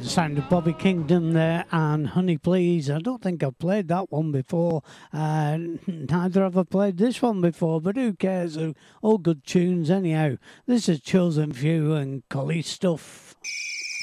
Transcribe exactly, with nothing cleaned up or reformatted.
Sound of Bobby Kingdom there and Honey Please. I don't think I've played that one before. Uh, neither have I played this one before, but who cares? All good tunes anyhow. This is Chosen Few and Collie Stuff.